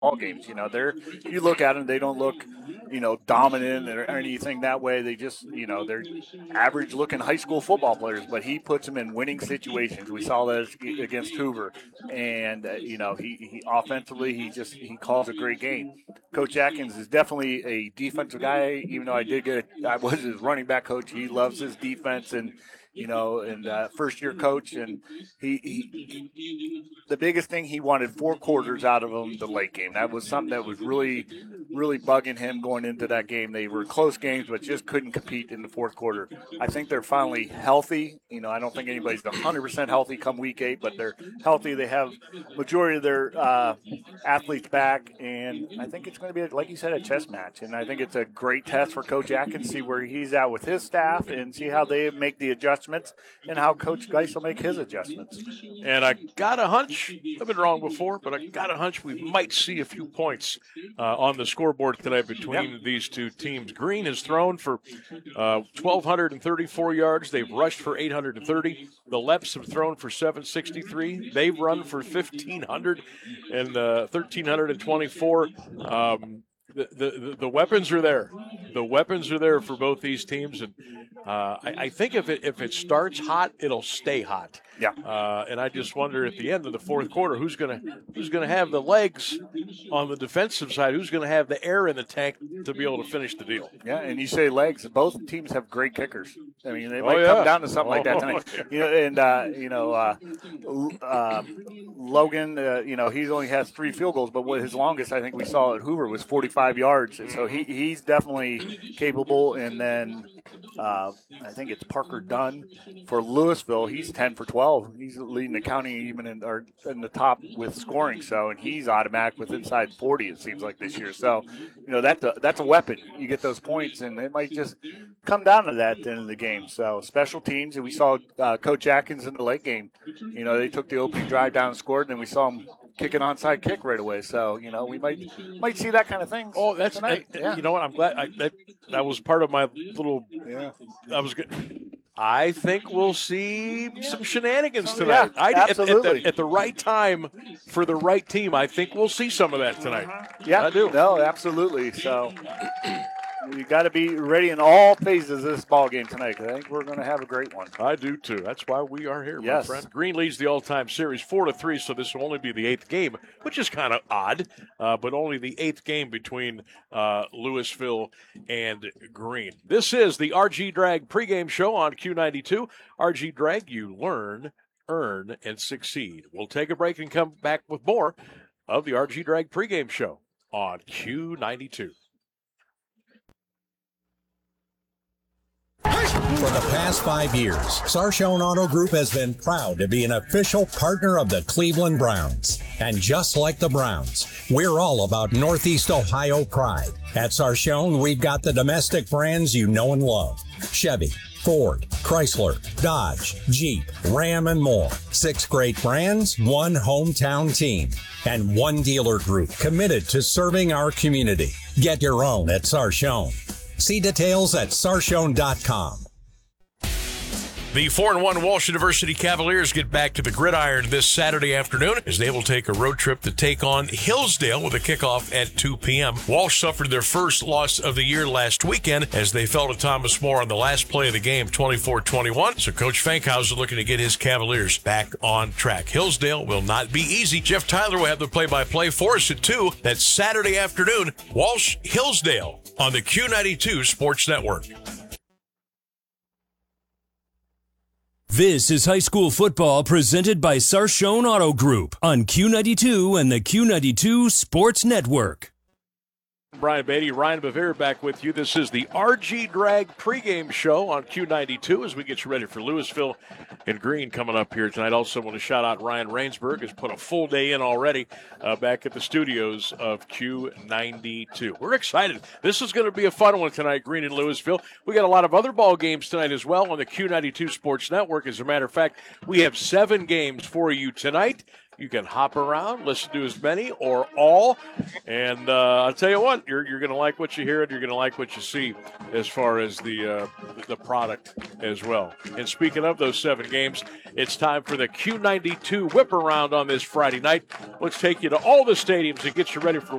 ball games. You look at them, they don't look, dominant or anything that way. They just, they're average looking high school football players, but he puts them in winning situations. We saw that against Hoover. And, he offensively, he calls a great game. Coach Atkins is definitely a defensive guy, even though I was his running back coach. He loves his defense and first year coach, and the biggest thing, he wanted 4 quarters out of them the late game. That was something that was really, really bugging him going into that game. They were close games, but just couldn't compete in the fourth quarter. I think they're finally healthy. I don't think anybody's 100% healthy come week 8, but they're healthy. They have majority of their athletes back, and I think it's going to be, like you said, a chess match. And I think it's a great test for Coach Atkins, see where he's at with his staff and see how they make the adjustments and how Coach Geis will make his adjustments. And I got a hunch, I've been wrong before, but I got a hunch we might see a few points on the scoreboard tonight between these two teams. Green has thrown for 1,234 yards. They've rushed for 830. The Leps have thrown for 763. They've run for 1,500 and 1,324. The weapons are there. The weapons are there for both these teams, and I think if it starts hot, it'll stay hot. Yeah. And I just wonder at the end of the fourth quarter who's gonna have the legs on the defensive side, who's gonna have the air in the tank to be able to finish the deal. Yeah, and you say legs. Both teams have great kickers. I mean, they might come down to something like that tonight. Logan, he only has 3 field goals, but his longest I think we saw at Hoover was 45 yards. And so he's definitely capable. And then I think it's Parker Dunn for Louisville. He's 10 for 12. He's leading the county even in the top with scoring. So, and he's automatic with inside 40, it seems like this year. So, that's a weapon. You get those points, and it might just come down to that at the end of the game. So, special teams, and we saw Coach Atkins in the late game. They took the opening drive down and scored, and then we saw him kick an onside kick right away. So, we might see that kind of thing. Oh, that's tonight. You know what? I'm glad that was part of my little. Yeah, that was good. I think we'll see some shenanigans tonight. Yeah, absolutely. At the right time for the right team, I think we'll see some of that tonight. Yeah, I do. No, absolutely. So you got to be ready in all phases of this ball game tonight, because I think we're going to have a great one. I do too. That's why we are here, my friend. Green leads the all-time series 4-3, so this will only be the 8th game, which is kind of odd, but only the 8th game between Louisville and Green. This is the RG Drag pregame show on Q92. RG Drag, you learn, earn, and succeed. We'll take a break and come back with more of the RG Drag pregame show on Q92. For the past 5 years, Sarshone Auto Group has been proud to be an official partner of the Cleveland Browns. And just like the Browns, we're all about Northeast Ohio pride. At Sarshone, we've got the domestic brands you know and love. Chevy, Ford, Chrysler, Dodge, Jeep, Ram, and more. 6 great brands, 1 hometown team, and 1 dealer group committed to serving our community. Get your own at Sarshone. See details at sarshone.com. The 4-1 Walsh University Cavaliers get back to the gridiron this Saturday afternoon as they will take a road trip to take on Hillsdale with a kickoff at 2 p.m. Walsh suffered their first loss of the year last weekend as they fell to Thomas More on the last play of the game, 24-21. So Coach Fankhauser looking to get his Cavaliers back on track. Hillsdale will not be easy. Jeff Tyler will have the play-by-play for us at 2. That's Saturday afternoon. Walsh Hillsdale on the Q92 Sports Network. This is high school football presented by Sarshone Auto Group on Q92 and the Q92 Sports Network. Brian Beatty, Ryan Bavera back with you. This is the RG Drag pregame show on Q92 as we get you ready for Louisville and Green coming up here tonight. Also want to shout out Ryan Rainsberg, has put a full day in already back at the studios of Q92. We're excited. This is going to be a fun one tonight, Green and Louisville. We got a lot of other ball games tonight as well on the Q92 Sports Network. As a matter of fact, we have 7 games for you tonight. You can hop around, listen to as many or all. And I'll tell you what, you're going to like what you hear and you're going to like what you see as far as the product as well. And speaking of those 7 games, it's time for the Q92 Whip Around on this Friday night. Let's take you to all the stadiums and get you ready for